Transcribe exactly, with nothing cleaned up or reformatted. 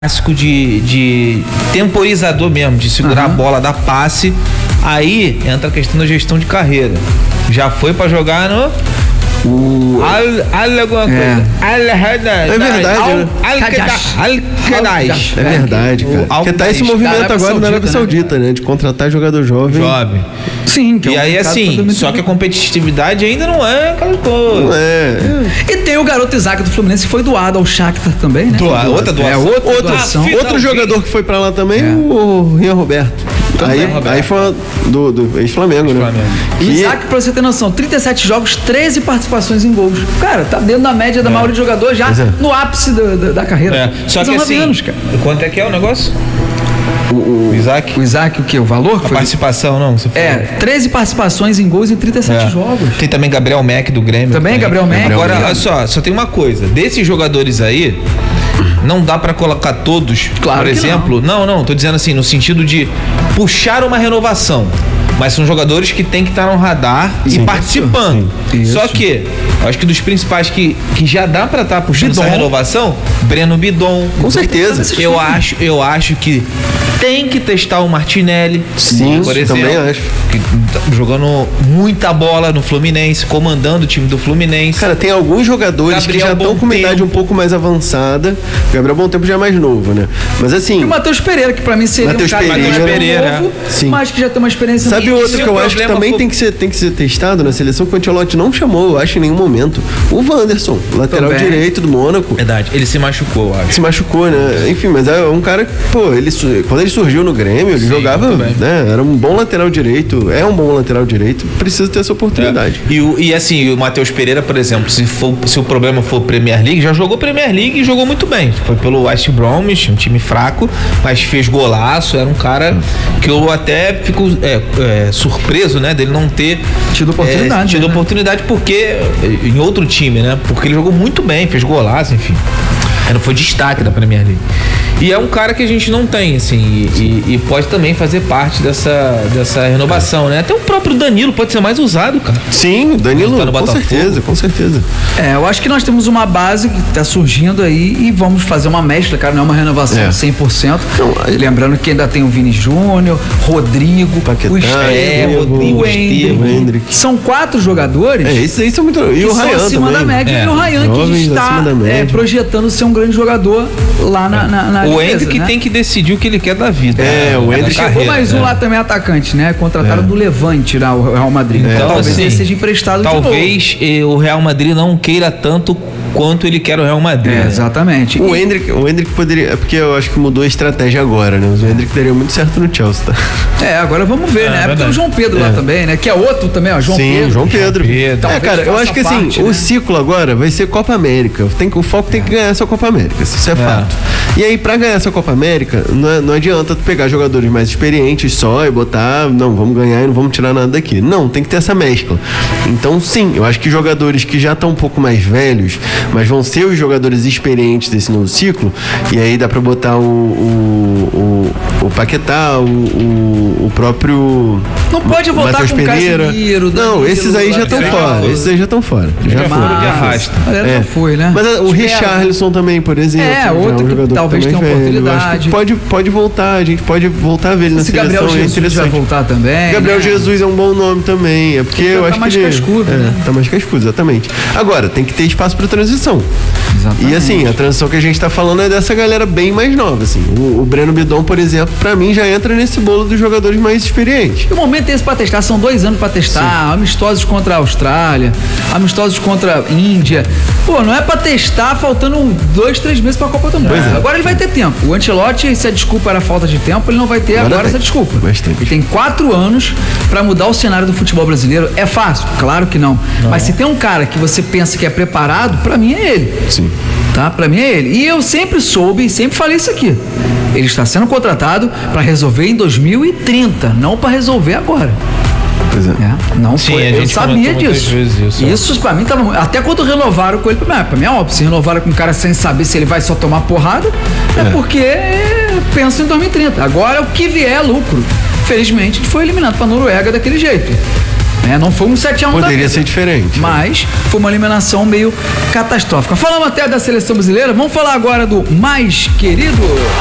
clássico de, de temporizador mesmo, de segurar uhum. a bola, dar passe. Aí entra a questão da gestão de carreira. Já foi pra jogar no o al, al alguma coisa. É, al, é verdade. Al-Qadais. É verdade, cara. Porque tá esse movimento agora na Arábia Saudita, né? De contratar jogador jovem. Jovem. Sim. Que e é um aí assim, só que a competitividade ainda não é aquela coisa. Não é. E tem o garoto Isaac do Fluminense que foi doado ao Shakhtar também, né? Doado. Outra doação. É, outra outro, doação. Outro jogador que foi pra lá também, é. o Rian Roberto. Aí, aí foi do, do ex-Flamengo, né? E o Isaac, pra você ter noção, trinta e sete jogos, treze participações em gols. Cara, tá dentro da média da é. maioria de jogadores já é. no ápice do, do, da carreira. É. Só que assim, anos, cara. Quanto é que é o negócio? O, o Isaac? O Isaac, o que? O valor? A foi participação, não? Você é, treze participações em gols em trinta e sete é. jogos. Tem também Gabriel Mack do Grêmio. Também, também. Gabriel Mack. Agora, olha só, só tem uma coisa. Desses jogadores aí, não dá pra colocar todos, claro, por exemplo. Não. não, não, tô dizendo assim, no sentido de puxar uma renovação. Mas são jogadores que tem que estar no radar sim, e participando. Sim, Só que, eu acho que dos principais que, que já dá pra estar tá puxando Bidon. essa renovação, Breno Bidon. Com certeza. Eu acho, eu acho que tem que testar o Martinelli. Sim, por exemplo, também acho. Que, jogando muita bola no Fluminense, comandando o time do Fluminense. Cara, tem alguns jogadores Gabriel que já estão com uma idade um pouco mais avançada. O Gabriel Bom Tempo já é mais novo, né? Mas assim... E o Matheus Pereira, que pra mim seria Mateus um cara Pereira, mais Pereira, novo, sim. mas que já tem uma experiência... Sabe outro que eu acho que também for... tem, que ser, tem que ser testado na seleção, que o Ancelotti não chamou, eu acho, em nenhum momento. O Wanderson, lateral também. direito do Mônaco. Verdade, ele se machucou, eu acho. Se machucou, né? Enfim, mas é um cara que, pô, ele, quando ele surgiu no Grêmio, ele sim, jogava, né? Era um bom lateral direito, é um bom lateral direito, precisa ter essa oportunidade. É. E, o, e assim, o Matheus Pereira, por exemplo, se, for, se o problema for Premier League, já jogou Premier League e jogou muito bem. Foi pelo West Bromwich, um time fraco, mas fez golaço, era um cara que eu até fico é, é, surpreso, né, dele não ter tido oportunidade. É, tido né? oportunidade porque em outro time, né? Porque ele jogou muito bem, fez golaço, enfim. Não foi destaque da Premier League. E é um cara que a gente não tem, assim, e, e, e pode também fazer parte dessa, dessa renovação, né? Até o próprio Danilo pode ser mais usado, cara. Sim, Danilo, tá com certeza, com certeza. É, eu acho que nós temos uma base que tá surgindo aí e vamos fazer uma mescla, cara, não é uma renovação é. cem por cento. Então, aí... Lembrando que ainda tem o Vini Júnior, Rodrigo, Paquetá, o Estevão, o Hendrick. São quatro jogadores. É, esses aí são muito... E o Ryan acima também. da média. É. E o Ryan que a gente está é, projetando ser um grande jogador lá na, na, na o Hendrick né? tem que decidir o que ele quer da vida. É, né? o Hendrick chegou mais um é. lá também atacante, né? Contrataram é. do Levante lá, o Real Madrid. É. Então, talvez assim, ele seja emprestado talvez de novo. Eh, o Real Madrid não queira tanto quanto ele quer o Real Madrid. É, exatamente. O Hendrick, o Hendrick poderia, é porque eu acho que mudou a estratégia agora, né? Mas o Hendrick daria muito certo no Chelsea, tá? É, agora vamos ver, é, né? É porque tem o João Pedro é. lá também, né? Que é outro também, ó, João Sim, Pedro. João Pedro. João Pedro. É, cara, eu acho que assim, parte, o né? ciclo agora vai ser Copa América. Tem, o foco tem que ganhar essa Copa América, isso é, é. fato. E aí, pra ganhar essa Copa América, não, é, não adianta tu pegar jogadores mais experientes só e botar, não, vamos ganhar e não vamos tirar nada daqui. Não, tem que ter essa mescla. Então, sim, eu acho que jogadores que já estão um pouco mais velhos, mas vão ser os jogadores experientes desse novo ciclo, e aí dá pra botar o o, o, o Paquetá, o, o, o próprio não pode voltar Mateus com Pereira. Casimiro, não, Danilo, esses aí já estão fora, esses aí já estão fora. Já, já foram. Já arrasta. É. Já foi, né? Mas o Espera. Richarlison também, por exemplo. É, outro é um que talvez tenha oportunidade. Acho que pode, pode voltar, a gente pode voltar a ver ele na Esse seleção. Gabriel é Jesus vai voltar também. Gabriel né? Jesus é um bom nome também. É porque ele eu tá acho mais que ele cascudo, é, né? tá mais cascudo, exatamente. Agora, tem que ter espaço para transição. Exatamente. E assim, a transição que a gente tá falando é dessa galera bem mais nova, assim. O, o Breno Bidon, por exemplo, pra mim já entra nesse bolo dos jogadores mais experientes. E o momento é esse pra testar, são dois anos pra testar. Sim. Amistosos contra a Austrália, amistosos contra a Índia. Pô, não é pra testar faltando dois, três meses pra Copa do Mundo. É. Agora ele vai ter tempo. O Ancelotti, se a desculpa era falta de tempo, ele não vai ter agora, agora essa desculpa. Bastante. Ele tem quatro anos pra mudar o cenário do futebol brasileiro. É fácil? Claro que não. não. Mas se tem um cara que você pensa que é preparado, pra mim é ele. Sim. Tá? Pra mim é ele. E eu sempre soube, sempre falei isso aqui. Ele está sendo contratado pra resolver em dois mil e trinta, não pra resolver agora. Pois é. É, não Sim, foi, a eu gente sabia disso. Isso, isso pra mim tava. Até quando renovaram com ele, pra mim é óbvio, se renovaram com um cara sem saber se ele vai só tomar porrada, é, é porque pensa em dois mil e trinta. Agora o que vier é lucro. Felizmente ele foi eliminado pra Noruega daquele jeito. Né? Não foi um sete a um. Poderia ser diferente. Mas foi uma eliminação meio catastrófica. Falamos até da seleção brasileira, vamos falar agora do mais querido.